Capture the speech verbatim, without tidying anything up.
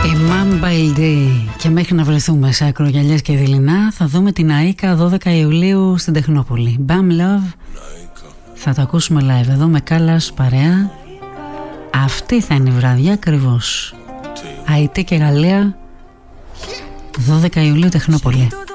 Και μέχρι να βρεθούμε σε ακρογιαλιές και δειλινά, θα δούμε την ΑΐΚΑ δώδεκα Ιουλίου στην Τεχνόπολη. Bam Love. Θα το ακούσουμε live εδώ με Κάλλας παρέα. Αυτή θα είναι η βραδιά ακριβώς. ΑΙΤ και Γαλλία, δώδεκα Ιουλίου Τεχνόπολη.